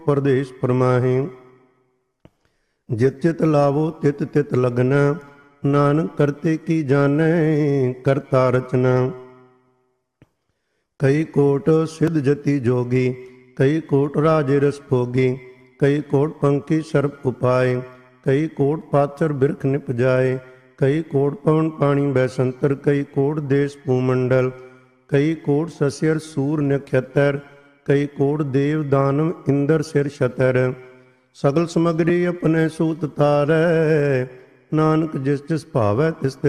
ਪਰਦੇਸ ਪਰਮਾਹੇ। ਜਿਤ ਚਿਤ ਲਾਵੋ ਤਿਤ ਤਿਤ ਲਗਨਾ, ਨਾਨਕ ਕਰਤੇ ਕੀ ਜਾਣੈ ਕਰਤਾ ਰਚਨਾ। ਕਈ ਕੋਟ ਸਿਧ ਜਤੀ ਜੋਗੀ, ਕਈ ਕੋਟ ਰਾਜੇ ਰਸ ਭੋਗੀ, ਕਈ ਕੋਟ ਪੰਖੀ ਸਰਪ ਉਪਾਏ, ਕਈ ਕੋਟ ਪਾਚਰ ਬਿਰਖ ਨਿਪਜਾਏ, ਕਈ ਕੋਟ ਪਵਨ ਪਾਣੀ ਬੈਸੰਤਰ, ਕਈ ਕੋਟ ਦੇਸ ਭੂਮੰਡਲ, ਕਈ ਕੋਟ ਸਸਿਅਰ ਸੂਰ ਨਖਤਰ, ਕਈ ਕੋਟ ਦੇਵ ਦਾਨਵ ਇੰਦਰ ਸਿਰ ਛਤਰ। ਸਗਲ ਸਮਗਰੀ ਆਪਣੇ ਸੂਤ ਤਾਰੈ, ਨਾਨਕ ਜਿਸ ਜਿਸ ਭਾਵੈ ਤਿਸ ਤੇ